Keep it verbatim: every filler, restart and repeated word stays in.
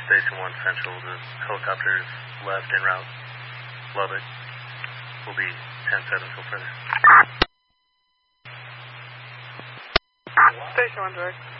Station one Central, the helicopter is left en route. Lubbock will be ten seven till further. Station one direct.